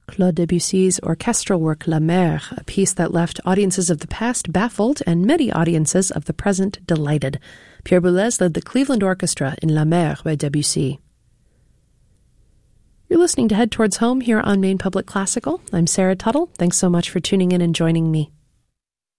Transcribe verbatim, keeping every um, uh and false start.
Claude Debussy's orchestral work La Mer, a piece that left audiences of the past baffled and many audiences of the present delighted. Pierre Boulez led the Cleveland Orchestra in La Mer by Debussy. You're listening to Head Towards Home here on Maine Public Classical. I'm Sarah Tuttle. Thanks so much for tuning in and joining me.